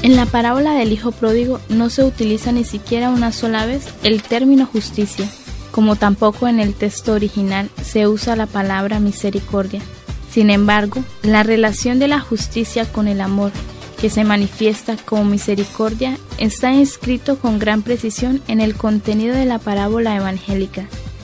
En la parábola del hijo pródigo no se utiliza ni siquiera una sola vez el término justicia, como tampoco en el texto original se usa la palabra misericordia. Sin embargo, la relación de la justicia con el amor, que se manifiesta como misericordia, está inscrito con gran precisión en el contenido de la parábola evangélica.